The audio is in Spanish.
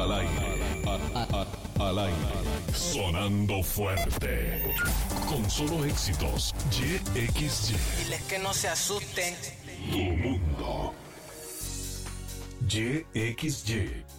Al aire. Al aire. Sonando fuerte. Con solo éxitos. YXY. Diles que no se asusten. Tu mundo. YXY.